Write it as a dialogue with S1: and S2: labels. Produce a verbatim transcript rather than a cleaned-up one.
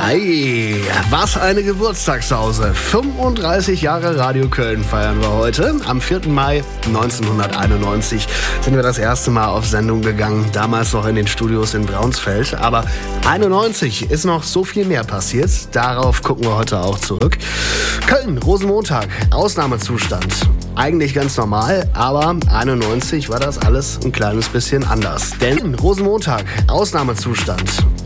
S1: Ei, was eine Geburtstagssause. fünfunddreißig Jahre Radio Köln feiern wir heute. Am vierten Mai neunzehnhunderteinundneunzig sind wir das erste Mal auf Sendung gegangen. Damals noch in den Studios in Braunsfeld. Aber einundneunzig ist noch so viel mehr passiert. Darauf gucken wir heute auch zurück. Köln, Rosenmontag, Ausnahmezustand. Eigentlich ganz normal, aber einundneunzig war das alles ein kleines bisschen anders. Denn Rosenmontag, Ausnahmezustand.